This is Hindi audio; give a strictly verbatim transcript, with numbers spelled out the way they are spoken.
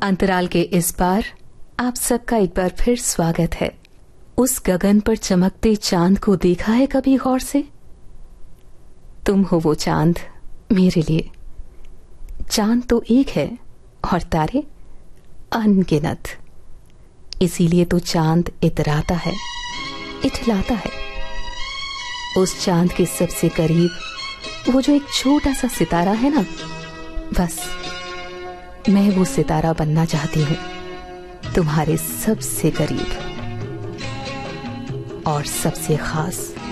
अंतराल के इस पार आप सबका एक बार फिर स्वागत है। उस गगन पर चमकते चांद को देखा है कभी गौर से? तुम हो वो चांद मेरे लिए। चांद तो एक है और तारे अनगिनत, इसीलिए तो चांद इतराता है, इठलाता है। उस चांद के सबसे करीब वो जो एक छोटा सा सितारा है ना, बस मैं वो सितारा बनना चाहती हूं, तुम्हारे सबसे करीब और सबसे खास।